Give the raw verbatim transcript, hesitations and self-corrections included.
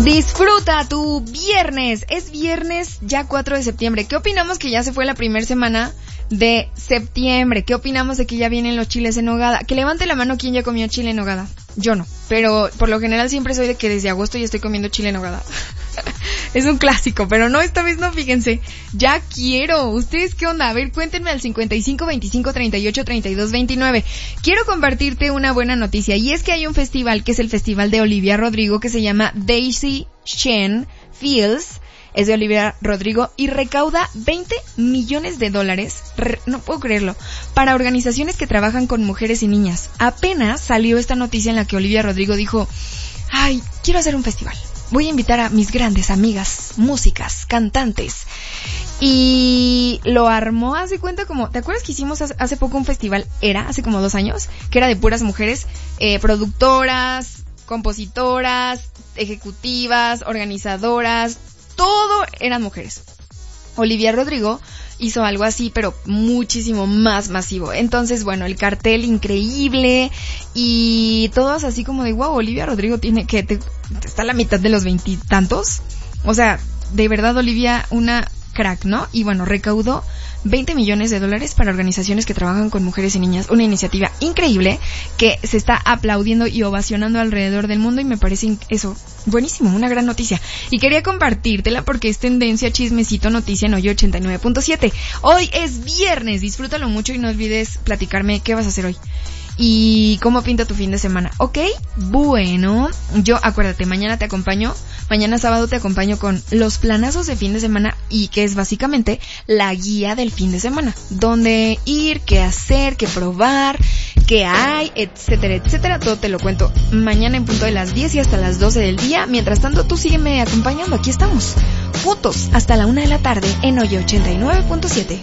Disfruta tu viernes. Es viernes ya cuatro de septiembre. ¿Qué opinamos que ya se fue la primera semana de septiembre? ¿Qué opinamos de que ya vienen los chiles en nogada? Que levante la mano quien ya comió chile en nogada. Yo no, pero por lo general siempre soy de que desde agosto ya estoy comiendo chile en nogada. Es un clásico, pero no, esta vez no, fíjense. Ya quiero. ¿Ustedes qué onda? A ver, cuéntenme al cincuenta y cinco, veinticinco, treinta y ocho, treinta y dos, veintinueve. Quiero compartirte una buena noticia, y es que hay un festival que es el Festival de Olivia Rodrigo, que se llama Daisy Chain Fields. Es de Olivia Rodrigo y recauda veinte millones de dólares, re, no puedo creerlo, para organizaciones que trabajan con mujeres y niñas. Apenas salió esta noticia en la que Olivia Rodrigo dijo, ay, quiero hacer un festival. Voy a invitar a mis grandes amigas, músicas, cantantes. Y lo armó, hace cuenta como, ¿te acuerdas que hicimos hace poco un festival, era, hace como dos años, que era de puras mujeres, eh, productoras, compositoras, ejecutivas, organizadoras, todo eran mujeres. Olivia Rodrigo hizo algo así, pero muchísimo más masivo. Entonces, bueno, el cartel increíble y todos así como de, wow, Olivia Rodrigo tiene que, te, está a la mitad de los veintitantos. O sea, de verdad Olivia, una crack, ¿no? Y bueno, recaudó veinte millones de dólares para organizaciones que trabajan con mujeres y niñas. Una iniciativa increíble que se está aplaudiendo y ovacionando alrededor del mundo, y me parece eso buenísimo, una gran noticia. Y quería compartírtela porque es tendencia, chismecito, noticia en Hoyo ochenta y nueve punto siete. Hoy es viernes, disfrútalo mucho y no olvides platicarme qué vas a hacer hoy y cómo pinta tu fin de semana, ¿ok? Bueno, yo, acuérdate, mañana te acompaño, mañana sábado te acompaño con los planazos de fin de semana, y que es básicamente la guía del fin de semana, dónde ir, qué hacer, qué probar, qué hay, etcétera, etcétera. Todo te lo cuento mañana en punto de las diez y hasta las doce del día. Mientras tanto, tú sígueme acompañando, aquí estamos, juntos, hasta la una de la tarde en Hoyo ochenta y nueve punto siete.